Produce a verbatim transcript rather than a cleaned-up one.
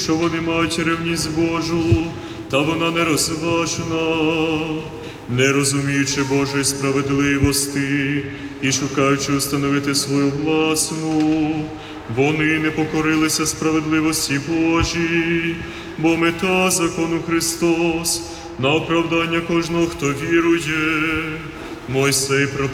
що вони мають ревність Божу, та вона не розважна, не розуміючи Божої справедливості і шукаючи установити свою власну, вони не покорилися справедливості Божій, бо мета закону Христос на оправдання кожного, хто вірує. Мойсей